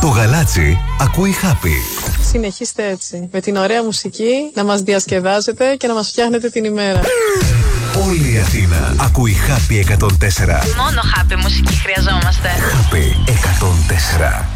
Το γαλάτσι ακούει Happy. Συνεχίστε έτσι, με την ωραία μουσική να μας διασκεδάζετε και να μας φτιάχνετε την ημέρα. Όλη η Αθήνα ακούει Happy 104. Μόνο Happy μουσική χρειαζόμαστε. Happy 104.